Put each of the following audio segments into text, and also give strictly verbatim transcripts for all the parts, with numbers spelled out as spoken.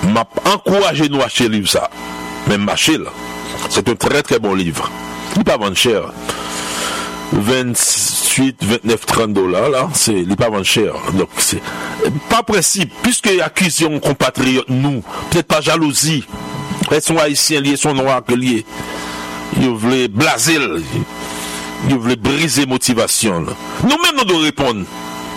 m'a encouragé nous à acheter le livre ça. Même acheter là. C'est un très très bon livre. Il n'est pas vendre cher. vingt-huit, vingt-neuf, trente dollars là, c'est il n'est pas vendre cher. Donc c'est pas principe puisque accusation compatriotes nous, peut-être pas jalousie. Ils sont haïtiens liés, sont noirs liés. Ils veulent blaser, ils veulent briser motivation. Nous-mêmes nous devons répondre.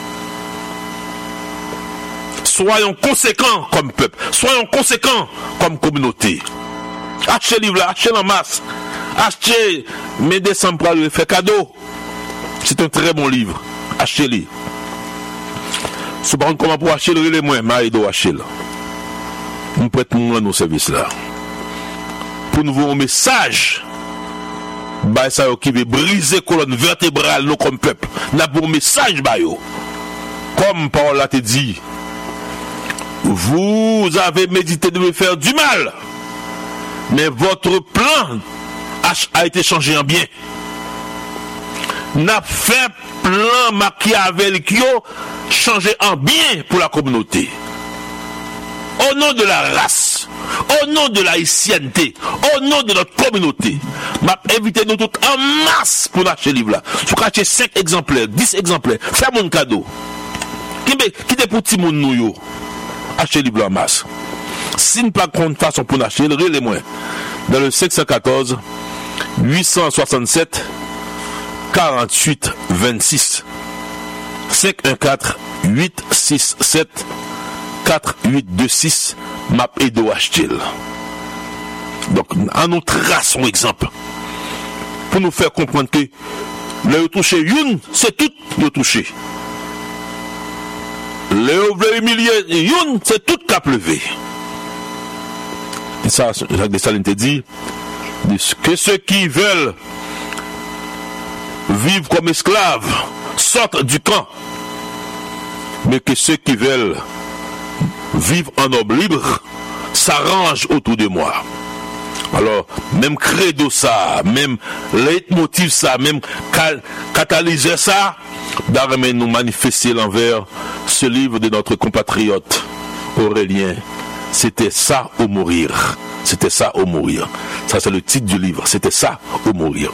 Soyons conséquents comme peuple, soyons conséquents comme communauté. Achetez le livre là, achetez en masse. Achetez, mes décembre pour le faire cadeau. C'est un très bon livre. Achetez-le. Cependant, comment pour acheter le les moins, Maïdo acheter là. Nous prêtons nos services là. Pour nous voir un message. Bah, ça qui veut briser colonne vertébrale, nous comme peuple. N'a un message, bah, yo. Comme Paul l'a te dit. Vous avez médité de me faire du mal. Mais votre plan a été changé en bien. N'a fait plan machiavélique changé en bien pour la communauté. Au nom de la race, au nom de la haïtienneté, au nom de notre communauté, m'a invité nous tous en masse pour acheter le livre là. Je vais acheter cinq exemplaires, dix exemplaires. Fais mon cadeau. Qui est pour tout le monde nous acheter le livre en masse. Si nous pas de façon pour acheter, les moins dans le cinq cent quatorze huit cent soixante-sept quarante-huit vingt-six cinq un quatre huit six sept quatre huit deux six map Edo acheter. Donc en nous trace un exemple pour nous faire comprendre que le toucher une c'est tout le toucher. Le humilier une c'est tout cap levé. Et ça, Jacques Dessalines te dit que ceux qui veulent vivre comme esclaves sortent du camp, mais que ceux qui veulent vivre en homme libre s'arrangent autour de moi. Alors, même credo ça, même leitmotiv ça, même catalyseur ça, d'armer nous manifester l'envers ce livre de notre compatriote Aurélien. C'était ça ou mourir. C'était ça ou mourir. Ça, c'est le titre du livre. C'était ça ou mourir.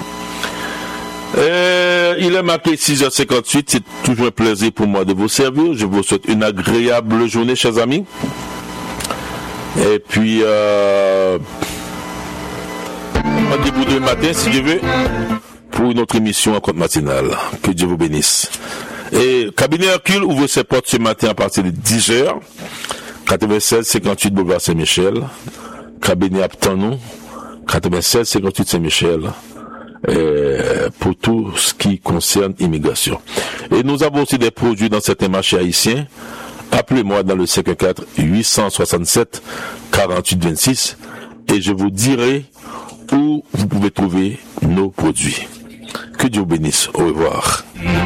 Euh, il est marqué six heures cinquante-huit. C'est toujours un plaisir pour moi de vous servir. Je vous souhaite une agréable journée, chers amis. Et puis, euh, rendez-vous demain matin, si Dieu veut, pour une autre émission en compte matinale. Que Dieu vous bénisse. Et Cabinet Hercule ouvre ses portes ce matin à partir de dix heures. quatre-vingt-seize cinquante-huit Boulevard Saint-Michel, cabinet Aptanon, quatre-vingt-seize cinquante-huit Saint-Michel, euh, pour tout ce qui concerne immigration. Et nous avons aussi des produits dans certains marchés haïtiens. Appelez-moi dans le cinq un quatre huit cent soixante-sept quarante-huit vingt-six et je vous dirai où vous pouvez trouver nos produits. Que Dieu vous bénisse. Au revoir.